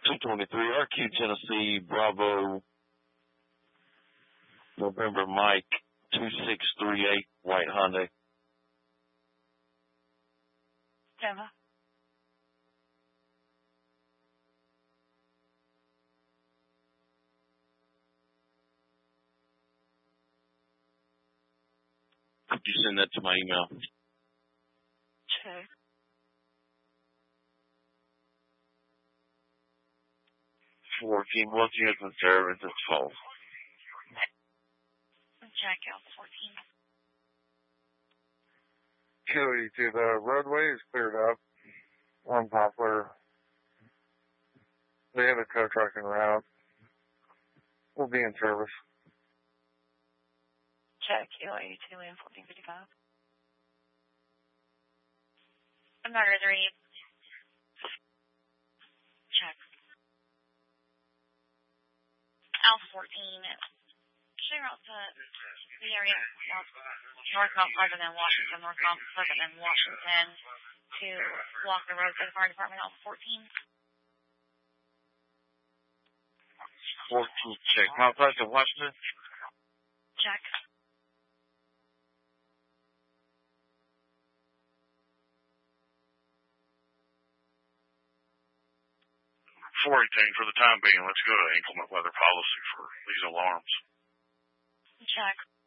223 RQ Tennessee Bravo November Mike 2638 White Hyundai. Gemma. Could you send that to my email? Check. 14, what's your service? It's false. Jack out 14. Kilo 2, the roadway is cleared up on Poplar. They have a tow truck en route. We'll be in service. Check, Kilo 82 and 1455. I'm not ready. Check. Alpha 14. Clear out the area north Mount Pleasant and Washington, north Mount Pleasant and Washington to block the road for the fire department. Alpha 14. 14, check. Mount Pleasant, Washington. Check. For the time being, let's go to inclement weather policy for these alarms. Check.